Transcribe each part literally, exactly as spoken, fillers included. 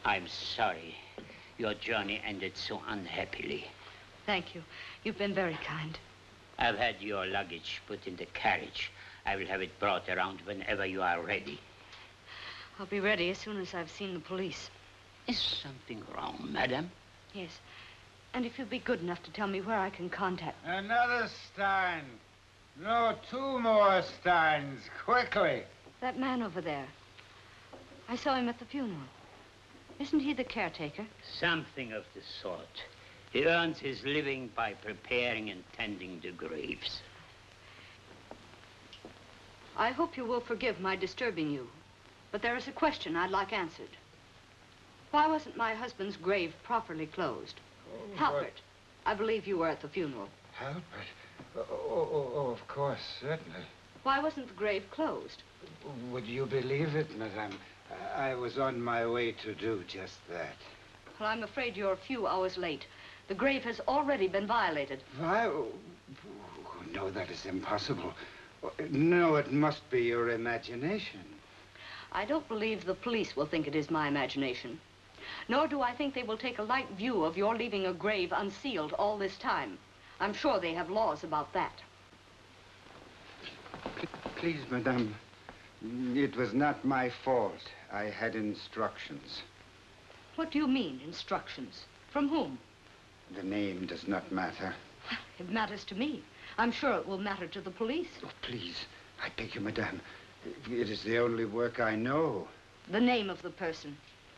I'm sorry. Your journey ended so unhappily. Thank you. You've been very kind. I've had your luggage put in the carriage. I will have it brought around whenever you are ready. I'll be ready as soon as I've seen the police. Is something wrong, madam? Yes. And if you'd be good enough to tell me where I can contact... Another Stein. No, two more Steins. Quickly. That man over there. I saw him at the funeral. Isn't he the caretaker? Something of the sort. He earns his living by preparing and tending the graves. I hope you will forgive my disturbing you, but there is a question I'd like answered. Why wasn't my husband's grave properly closed? Oh, Halpert, what? I believe you were at the funeral. Halpert? Oh, oh, oh, of course, certainly. Why wasn't the grave closed? Would you believe it, madame? I was on my way to do just that. Well, I'm afraid you're a few hours late. The grave has already been violated. Why? Oh, no, that is impossible. No, it must be your imagination. I don't believe the police will think it is my imagination. Nor do I think they will take a light view of your leaving a grave unsealed all this time. I'm sure they have laws about that. P please, madame, it was not my fault. I had instructions. What do you mean, instructions? From whom? The name does not matter. It matters to me. I'm sure it will matter to the police. Oh, please, I beg you, madame. It is the only work I know. The name of the person.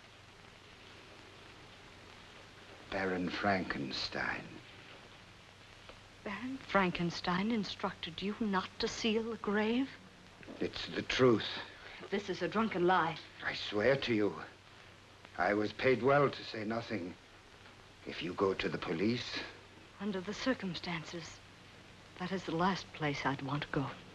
Baron Frankenstein. Baron Frankenstein instructed you not to seal the grave? It's the truth. This is a drunken lie. I swear to you. I was paid well to say nothing. If you go to the police... Under the circumstances, that is the last place I'd want to go.